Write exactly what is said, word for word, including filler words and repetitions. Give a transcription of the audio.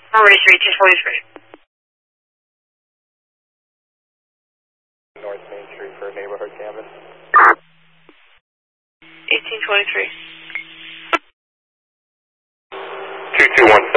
Maurice, eighteen twenty-three. North Main Street for a neighborhood canvas. eighteen twenty-three. two two one